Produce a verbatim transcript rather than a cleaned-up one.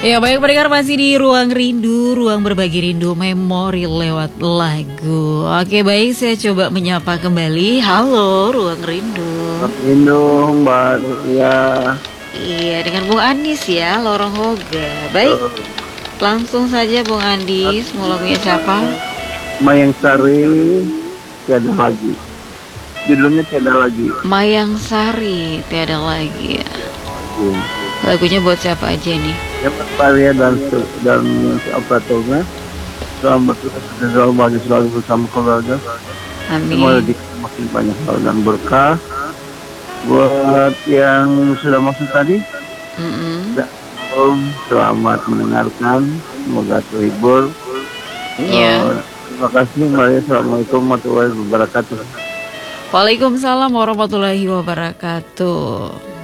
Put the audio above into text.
Ya baik pendengar, masih di Ruang Rindu, ruang berbagi rindu memori lewat lagu. Oke baik, saya coba menyapa kembali. Halo Ruang Rindu. Rindu Mbak ya. Iya, dengan Bung Andis ya, Lorong Hoga. Baik, langsung saja Bung Andis, mau lagunya siapa? Mayang Sari, tiada lagi. Judulnya tiada lagi. Mayang Sari, tiada lagi ya. Hmm. Lagunya buat siapa aja nih? Ya Maria dan dan operatornya selamat selalu bagi selalu bersama keluarga. Amin. Semoga makin banyak hal dan berkah. Buat yang sudah masuk tadi, Mm-mm. selamat mendengarkan, semoga terhibur. Ya. Uh, terima kasih Maria. Assalamualaikum warahmatullahi wabarakatuh. Waalaikumsalam warahmatullahi wabarakatuh.